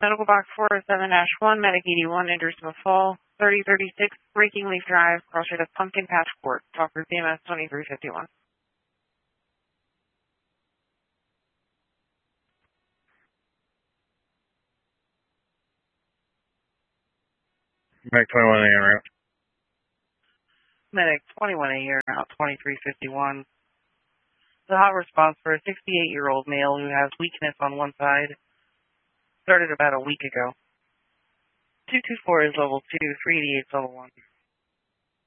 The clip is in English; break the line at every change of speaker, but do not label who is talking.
Medical box 407-1, Medic 81, enters the fall, 3036, Breaking Leaf Drive, cross street of Pumpkin Patch Court, Talker CMS 2351.
Medic 21A en route.
Medic 21A here, out 2351. The hot response for a 68-year-old male who has weakness on one side started about a week ago. 224 is level 2, 388 is level 1.